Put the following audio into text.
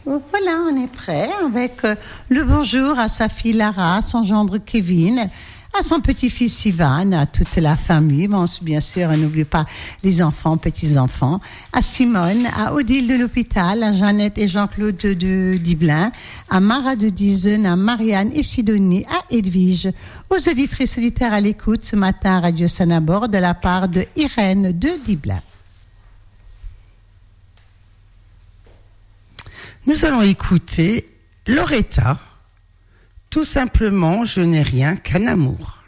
Voilà, on est prêt avec le bonjour à sa fille Lara, à son gendre Kevin, à son petit-fils Ivan, à toute la famille. Bon, bien sûr, on n'oublie pas les enfants, petits-enfants, à Simone, à Odile de l'hôpital, à Jeannette et Jean-Claude de Diblin, à Mara de Dizen, à Marianne et Sidonie, à Edwige, aux auditrices auditeurs à l'écoute ce matin à Radio Sanabord de la part de Irène de Diblin. Nous allons écouter Loretta, tout simplement, je n'ai rien qu'un amour.